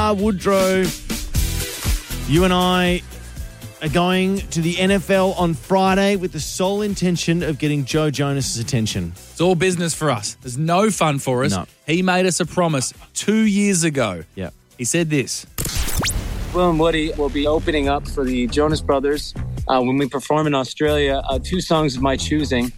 Lamar Woodrow, you and I are going to the NFL on Friday with the sole intention of getting Joe Jonas' attention. It's all business for us. There's no fun for us. No. He made us a promise 2 years ago. Yeah. He said this. Will and Woody will be opening up for the Jonas Brothers when we perform in Australia. 2 songs of my choosing.